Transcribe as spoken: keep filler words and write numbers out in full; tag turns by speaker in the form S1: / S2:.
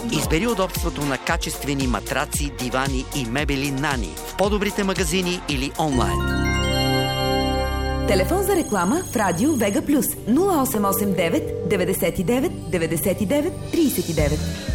S1: избери удобството на качествени матраци, дивани и мебели Нани в по-добрите магазини или онлайн.
S2: Телефон за реклама в Радио Вега Плюс нула осем осем девет деветдесет и девет деветдесет и девет тридесет и девет.